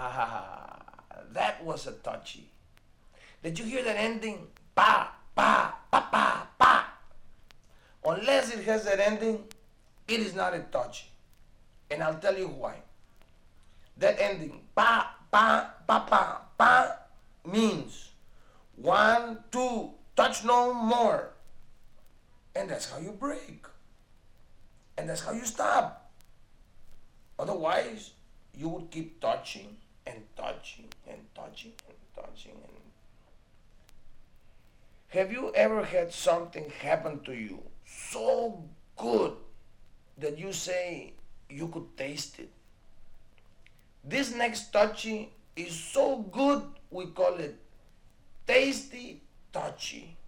That was a touchy. Did you hear that ending? Pa, pa, pa, pa, pa. Unless it has that ending, it is not a touchy. And I'll tell you why. That ending, pa, pa, pa, pa, pa, means 1, 2, touch no more. And that's how you break. And that's how you stop. Otherwise, you would keep touching and touching and touching and touching. And have you ever had something happen to you so good that you say you could taste it? This next touchy is so good we call it tasty touchy.